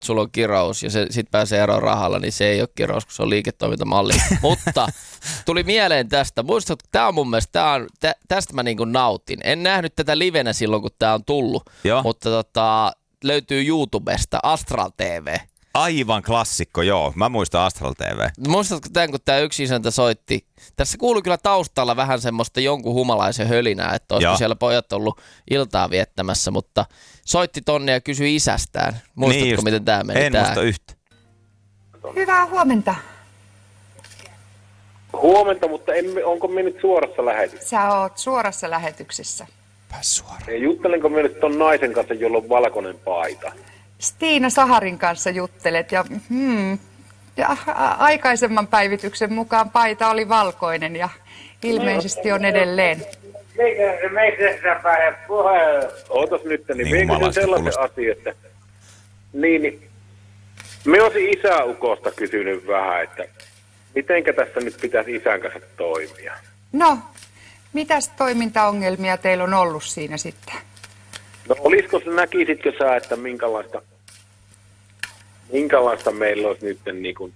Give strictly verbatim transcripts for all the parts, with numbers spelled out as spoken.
sulla on kirous ja se sit pääsee eroon rahalla, niin se ei ole kirous, kun se on liiketoimintamalli. Mutta tuli mieleen tästä. Muistatko, tämä on mun mielestä, tää on, tä, tästä mä niin kuin nautin. En nähnyt tätä livenä silloin, kun tämä on tullut, Joo. mutta tota, löytyy YouTubesta Astral T V. Aivan klassikko, joo. Mä muistan Astral T V. Muistatko tämän, kun tämä yksi isäntä soitti? Tässä kuului kyllä taustalla vähän semmoista jonkun humalaisen hölinää, että olisiko siellä pojat ollut iltaa viettämässä, mutta soitti tonne ja kysyi isästään. Muistatko, niin miten tämä meni? En tää? muista yhtä. Hyvää huomenta. Huomenta, mutta emme, onko me nyt suorassa lähetyksessä? Sä oot suorassa lähetyksessä. Pääs suoraan. Ja juttelenko me nyt ton naisen kanssa, jolla on valkoinen paita? Stiina Saharin kanssa juttelet ja, hmm, ja a- aikaisemman päivityksen mukaan paita oli valkoinen ja ilmeisesti on edelleen. Ootas nyt, niin, Niin viekö humalaista sen sellaisen kuulostaa. asian, että niin, niin. Me olisin isäukosta kysynyt vähän, että mitenkä tässä nyt pitäisi isän kanssa toimia? No, mitäs toimintaongelmia teillä on ollut siinä sitten? No olisiko se, näkisitkö sä, että minkälaista, minkälaista meillä olisi nyt niin kuin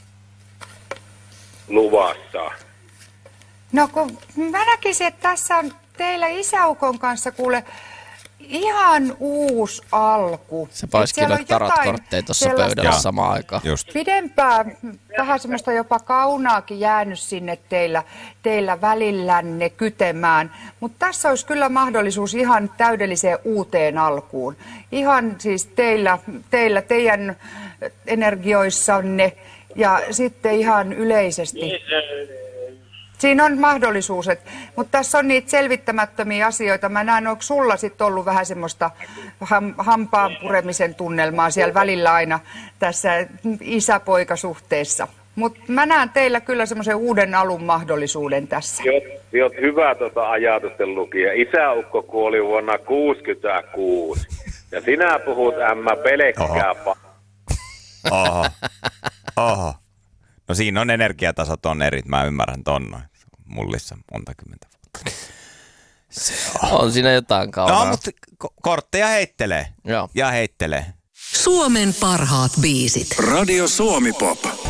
luvassa? No kun mä näkisin, että tässä on teillä isäukon kanssa kuule ihan uusi alku. Se paisi kyllä tarotkortteja tuossa pöydällä samaan aikaan. Just. Pidempää, vähän semmoista jopa kaunaakin jäänyt sinne teillä, teillä välillänne kytemään. Mutta tässä olisi kyllä mahdollisuus ihan täydelliseen uuteen alkuun. Ihan siis teillä, teillä teidän energioissanne ja sitten ihan yleisesti. Siinä on mahdollisuus, mutta tässä on niitä selvittämättömiä asioita. Mä näen, onko sulla sitten ollut vähän semmoista ham, hampaan puremisen tunnelmaa siellä välillä aina tässä isä-poikasuhteessa. Mutta mä näen teillä kyllä semmoisen uuden alun mahdollisuuden tässä. Oot, oot hyvä tuota ajatusten lukija. Isäukko kuoli vuonna kuusikymmentäkuusi. Ja sinä puhut ämmä pelkkää pa... Oho. Oho. No siinä on energiatasot on eri, mä ymmärrän ton noin. Mullissa monta kymmentä vuotta. Se on. On siinä jotain kauraa. No, mutta ko- kortteja heittelee. Joo. Ja heittelee. Suomen parhaat biisit. Radio Suomi Pop.